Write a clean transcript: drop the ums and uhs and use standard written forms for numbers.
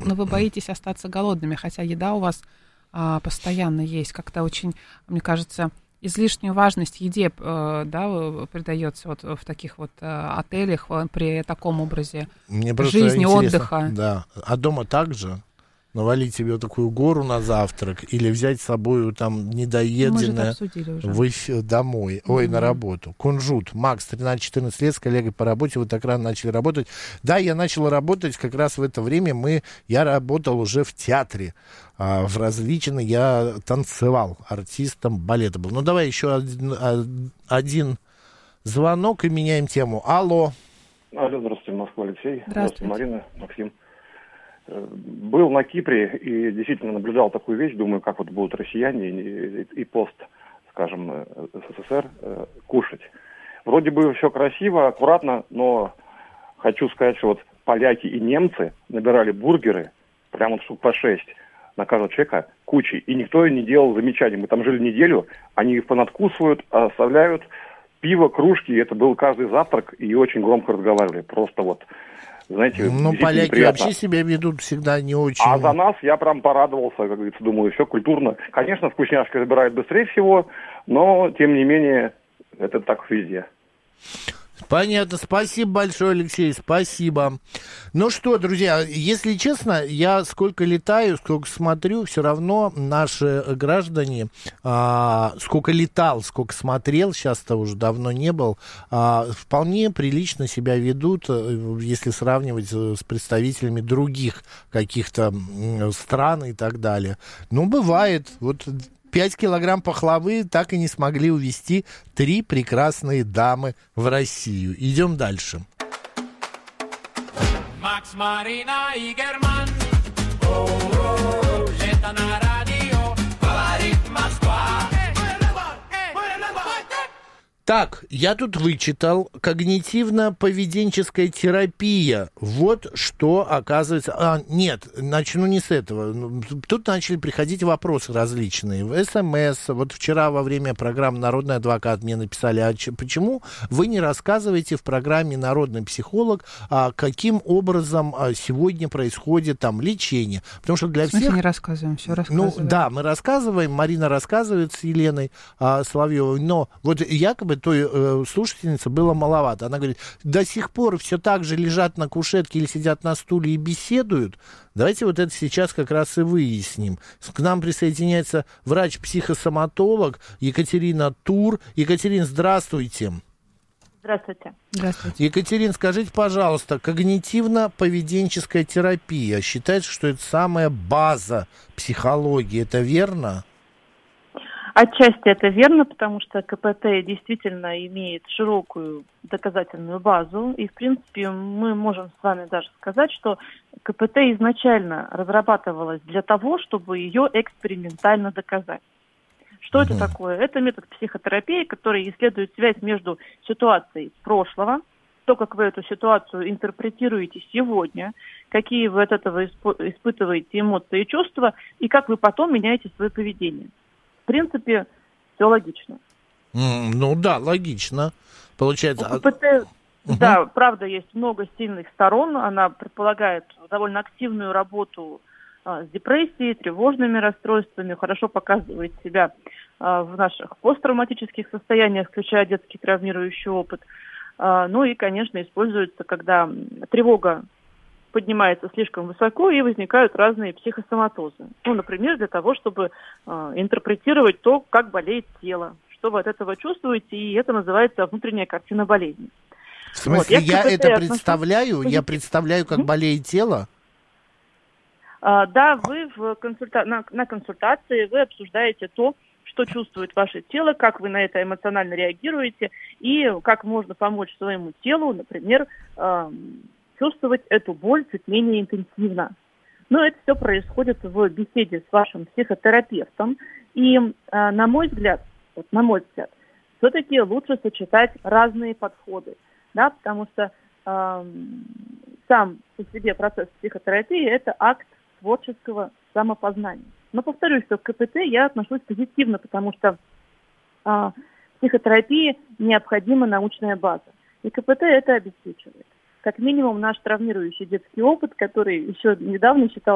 но вы боитесь остаться голодными, хотя еда у вас постоянно есть. Как-то очень, мне кажется, излишнюю важность еде придается вот в таких вот отелях при таком образе Мне просто жизни, интересно, отдыха. да. А дома также? Навалить себе такую гору на завтрак или взять с собой там Мы же это недоеденное обсудили уже. домой, на работу. Кунжут, Макс, 13-14 лет, с коллегой по работе, вы так рано начали работать. Да, я начал работать как раз в это время, я работал уже в театре, в различных, я танцевал, артистом балета был. Ну, давай еще один звонок и меняем тему. Алло. Алло, здравствуйте, Москва, Алексей. Здравствуйте. Марина, Максим. Был на Кипре и действительно наблюдал такую вещь, думаю, как вот будут россияне и пост, скажем, СССР кушать. Вроде бы все красиво, аккуратно, но хочу сказать, что вот поляки и немцы набирали бургеры, прямо вот штук по 6 на каждого человека, кучей, и никто не делал замечаний. Мы там жили неделю, они их понадкусывают, оставляют пиво, кружки, и это был каждый завтрак, и очень громко разговаривали, просто вот. Знаете, ну, поляки неприятно. вообще себя ведут всегда не очень. А за нас я прям порадовался, как говорится, думаю, все культурно. Конечно, вкусняшки забирают быстрее всего, но, тем не менее, это так везде. Понятно, спасибо большое, Алексей, спасибо. Ну что, друзья, если честно, я сколько летаю, сколько смотрю, все равно наши граждане, сколько летал, сколько смотрел, сейчас-то уже давно не был, вполне прилично себя ведут, если сравнивать с представителями других каких-то стран и так далее. Ну, бывает, вот... 5 килограмм пахлавы так и не смогли увезти 3 прекрасные дамы в Россию. Идем дальше. Макс, Марина и Герман. Это на радио говорит Москва. Так, я тут вычитал когнитивно-поведенческая терапия. Вот что оказывается... нет, начну не с этого. Тут начали приходить вопросы различные. В СМС, вот вчера во время программы «Народный адвокат» мне написали, почему вы не рассказываете в программе «Народный психолог», каким образом сегодня происходит там лечение? Потому что для всех... не рассказываем, все рассказываем. Ну, да, мы рассказываем, Марина рассказывает с Еленой Соловьевой, но вот якобы той слушательницы было маловато. Она говорит, до сих пор все так же лежат на кушетке или сидят на стуле и беседуют. Давайте вот это сейчас как раз и выясним. К нам присоединяется врач-психосоматолог Екатерина Тур. Екатерина, здравствуйте. Здравствуйте. Здравствуйте. Екатерина, скажите, пожалуйста, когнитивно-поведенческая терапия считается, что это самая база психологии. Это верно? Отчасти это верно, потому что КПТ действительно имеет широкую доказательную базу. И, в принципе, мы можем с вами даже сказать, что КПТ изначально разрабатывалась для того, чтобы ее экспериментально доказать. Что это такое? Это метод психотерапии, который исследует связь между ситуацией прошлого, то, как вы эту ситуацию интерпретируете сегодня, какие вы от этого испытываете эмоции и чувства, и как вы потом меняете свое поведение. В принципе, все логично. Ну да, логично. Получается... У КПТ, да, правда, есть много сильных сторон. Она предполагает довольно активную работу с депрессией, тревожными расстройствами, хорошо показывает себя в наших посттравматических состояниях, включая детский травмирующий опыт. Ну и, конечно, используется, когда тревога поднимается слишком высоко, и возникают разные психосоматозы. Ну, например, для того, чтобы интерпретировать то, как болеет тело, что вы от этого чувствуете, и это называется внутренняя картина болезни. В смысле, я это представляю? Я представляю, как болеет тело? Да, вы на консультации вы обсуждаете то, что чувствует ваше тело, как вы на это эмоционально реагируете, и как можно помочь своему телу, например, чувствовать эту боль чуть менее интенсивно. Но это все происходит в беседе с вашим психотерапевтом. И, на мой взгляд, все-таки лучше сочетать разные подходы, да, потому что сам по себе процесс психотерапии – это акт творческого самопознания. Но повторюсь, что к КПТ я отношусь позитивно, потому что психотерапии необходима научная база. И КПТ это обеспечивает. Как минимум наш травмирующий детский опыт, который еще недавно считал